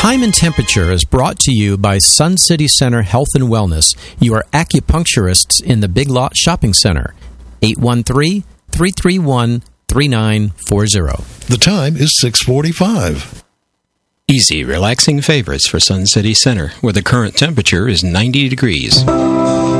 Time and Temperature is brought to you by Sun City Center Health and Wellness, your acupuncturists in the Big Lot Shopping Center. 813-331-3940. The time is 6:45. Easy, relaxing favorites for Sun City Center, where the current temperature is 90 degrees.